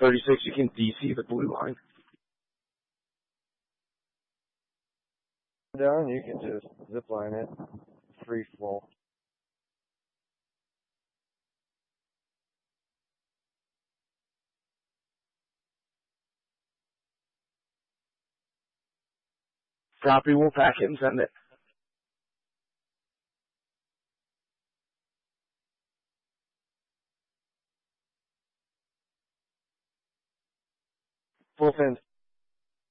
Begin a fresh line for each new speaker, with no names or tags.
36, you can DC the blue line.
Down, you can just zip line it, free flow.
Copy, we'll pack it and send it. Full send.